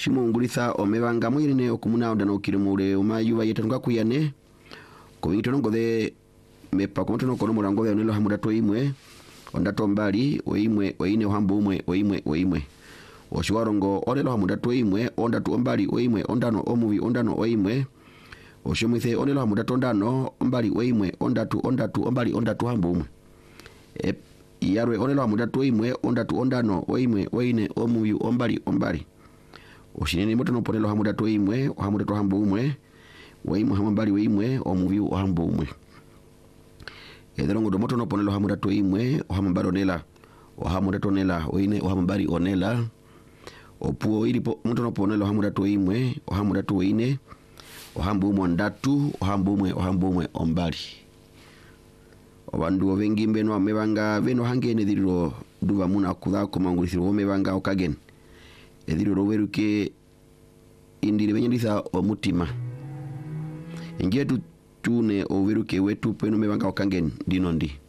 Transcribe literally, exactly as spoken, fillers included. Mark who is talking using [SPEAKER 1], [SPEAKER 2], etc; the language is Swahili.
[SPEAKER 1] Simungulitha omebanga mwirine okumuna onda no kirimure umayuba yetanwa kuyane ko bitono ngode mepa ko mtono kono murango ya nelo hamuda to imwe onda to mbali oimwe oine hambu umwe oimwe oimwe oshiwarongo onelo hamuda to imwe onda to mbali oimwe ondano omuvi ondano oimwe oshimwithe onelo hamuda to ndano mbali oimwe ondatu ondatu ombali ondatu hambu umwe e yarwe onelo hamuda to imwe ondatu ondano oimwe oine omuvi ombali ombali oshinene moto no ponelo hamuda to imwe hamuda to hambu umwe oimwe hamambali oimwe omuvi ohambu umwe Ederongo do moto no ponelo hamuda to imwe ohamambali onela ohamuda to nela oine ohamambali onela opuo ilipo moto no ponelo hamuda to imwe ohamuda to oine ohambu umwe ondatu ohambu umwe ohambu umwe ombali Obandu obengi mbeno amebanga beno hangene diriro duva muna kuda komangulithiro omebanga okagen ediriro weruke indire benyanditha omutima Ingetu tune oweruke wetu peno mebanga okagen dinondi